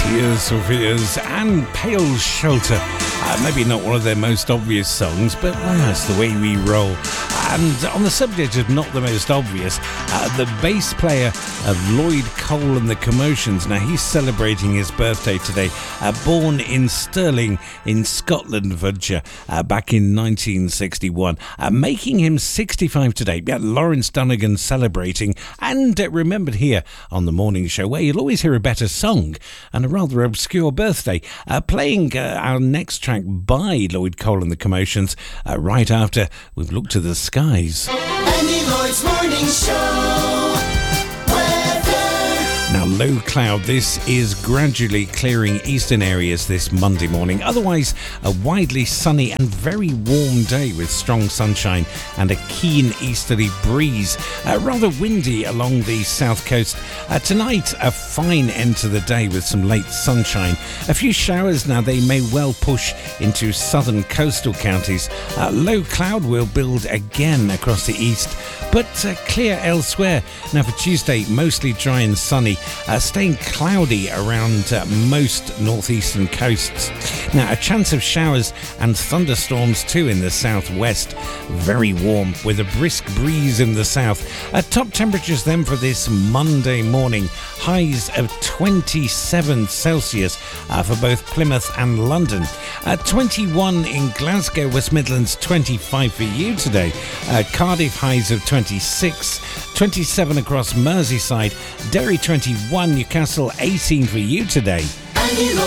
Tears for Fears and Pale Shelter. Maybe not one of their most obvious songs, but well, that's the way we roll. And on the subject of not the most obvious, the bass player of Lloyd Cole and the Commotions, now he's celebrating his birthday today, born in Stirling in Scotlandshire back in 1961, making him 65 today. Yeah, Lawrence Donegan celebrating, and remembered here on the morning show, where you'll always hear a better song and a rather obscure birthday. Playing our next track by Lloyd Cole and the Commotions right after we've looked to the skies. Andy Lloyd's Morning Show. Now, low cloud, this is gradually clearing eastern areas this Monday morning. Otherwise, a widely sunny and very warm day with strong sunshine and a keen easterly breeze. Rather windy along the south coast. Tonight, a fine end to the day with some late sunshine. A few showers now, they may well push into southern coastal counties. Low cloud will build again across the east, but clear elsewhere. Now, for Tuesday, mostly dry and sunny. Staying cloudy around most northeastern coasts. Now, a chance of showers and thunderstorms too in the southwest. Very warm with a brisk breeze in the south. Top temperatures then for this Monday morning. Highs of 27 Celsius for both Plymouth and London. 21 in Glasgow, West Midlands, 25 for you today. Cardiff highs of 26. 27 across Merseyside. Derry 21, Newcastle 18 for you today.